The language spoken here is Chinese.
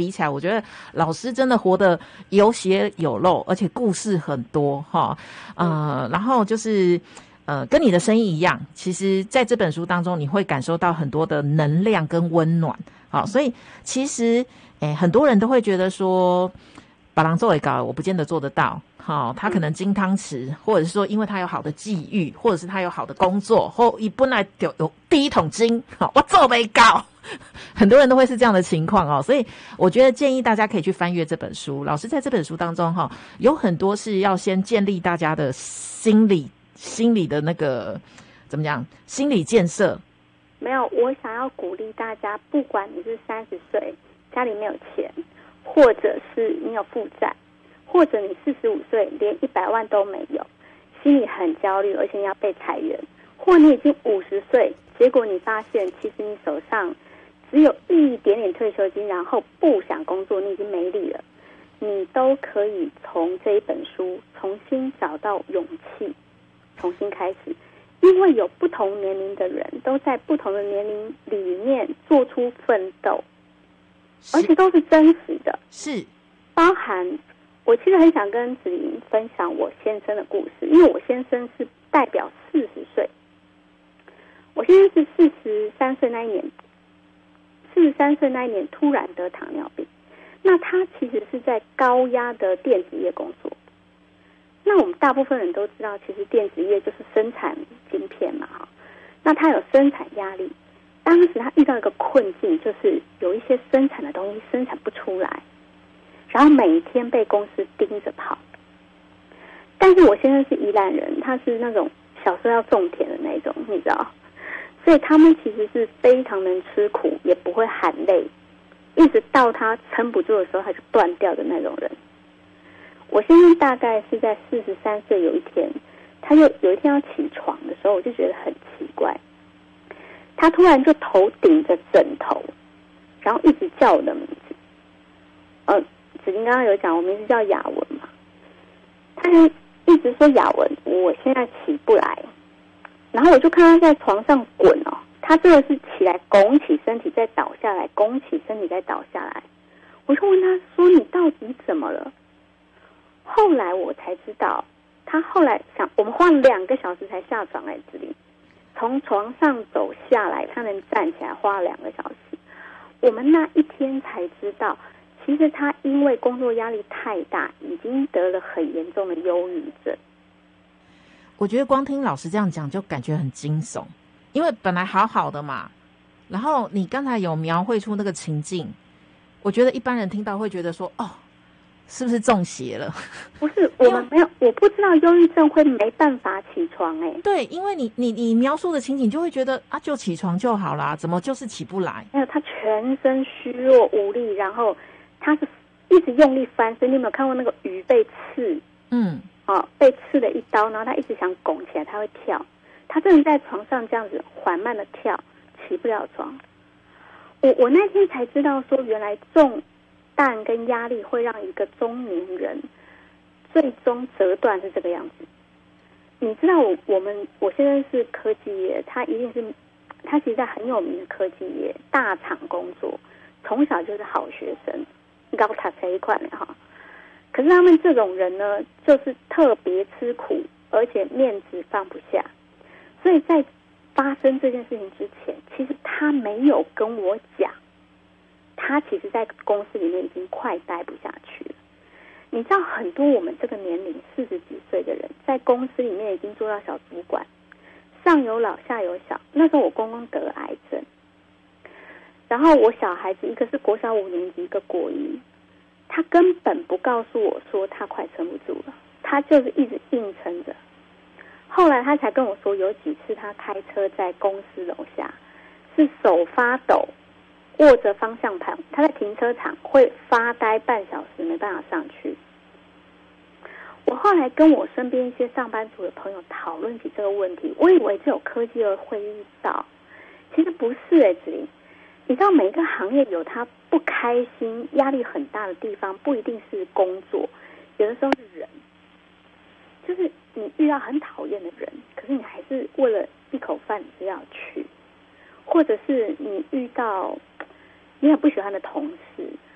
比起来，我觉得老师真的活得有血有肉，而且故事很多哈。然后就是跟你的声音一样，其实在这本书当中，你会感受到很多的能量跟温暖。好，所以其实很多人都会觉得说，把郎做也搞，我不见得做得到。好，他可能金汤匙，或者是说，因为他有好的际遇，或者是他有好的工作，或一本来就有第一桶金，好，我做没搞。很多人都会是这样的情况哦，所以我觉得建议大家可以去翻阅这本书。老师在这本书当中有很多是要先建立大家的心理的那个怎么讲，心理建设。 没有，我想要鼓励大家，不管你是30岁，家里没有钱，或者是你有负债，或者你45岁连100万都没有，心里很焦虑，而且你要被裁员，或你已经50岁，结果你发现其实你手上只有一点点退休金，然后不想工作，你已经没力了，你都可以从这一本书重新找到勇气，重新开始。因为有不同年龄的人都在不同的年龄里面做出奋斗，而且都是真实的，是包含我其实很想跟子琳分享我先生的故事，因为我先生是代表40岁，我先生是43岁那一年突然得糖尿病，那他其实是在高压的电子业工作。那我们大部分人都知道，其实电子业就是生产晶片嘛，那他有生产压力。当时他遇到一个困境，就是有一些生产的东西生产不出来，然后每天被公司盯着跑。但是我先生是宜兰人，他是那种小时候要种田的那种，你知道，所以他们其实是非常能吃苦，也不会喊累，一直到他撑不住的时候他就断掉的那种人。我先生大概是在43岁有一天，他就有一天要起床的时候，我就觉得很奇怪，他突然就头顶着枕头，然后一直叫我的名字。子琳刚刚有讲我名字叫雅文嘛，他就一直说雅文，我现在起不来。然后我就看他在床上滚哦，他这个是起来拱起身体再倒下来，拱起身体再倒下来。我就问他说：“你到底怎么了？”后来我才知道，他后来我们花了2个小时才下床来子琳，从床上走下来，他能站起来花了2个小时。我们那一天才知道，其实他因为工作压力太大，已经得了很严重的忧郁症。 我觉得光听老师这样讲就感觉很惊悚，因为本来好好的嘛，然后你刚才有描绘出那个情境，我觉得一般人听到会觉得说，是不是中邪了？ 不是，我们没有，我不知道忧郁症会没办法起床对，因为你描述的情景就会觉得就起床就好啦，怎么就是起不来？ 还有他全身虚弱无力，然后他是一直用力翻身。你有没有看过那个鱼被刺？被刺了一刀，然后他一直想拱起来，他会跳。他真的在床上这样子缓慢的跳，起不了床。我那天才知道说，原来重担跟压力会让一个中年人最终折断是这个样子。你知道我现在是科技业，他其实在很有名的科技业大厂工作，从小就是好学生，高塔这一块哈。可是他们这种人呢，就是特别吃苦，而且面子放不下，所以在发生这件事情之前，其实他没有跟我讲，他其实在公司里面已经快待不下去了。你知道很多我们这个年龄40几岁的人，在公司里面已经做到小主管，上有老下有小。那时候我公公得癌症，然后我小孩子一个是国小5年级，一个国1，他根本不告诉我说他快撑不住了，他就是一直硬撑着。后来他才跟我说，有几次他开车在公司楼下，是手发抖，握着方向盘，他在停车场会发呆半小时，没办法上去。我后来跟我身边一些上班族的朋友讨论起这个问题，我以为只有科技业会遇到，其实不是子琳。你知道每一个行业有他不开心、压力很大的地方，不一定是工作，有的时候是人，就是你遇到很讨厌的人，可是你还是为了一口饭吃要去，或者是你遇到你很不喜欢的同事，